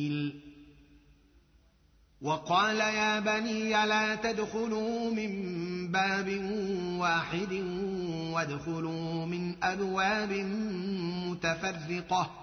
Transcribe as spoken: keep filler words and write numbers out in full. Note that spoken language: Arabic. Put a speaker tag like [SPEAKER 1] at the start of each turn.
[SPEAKER 1] وقال يا بني لا تدخلوا من باب واحد وادخلوا من أبواب متفرقة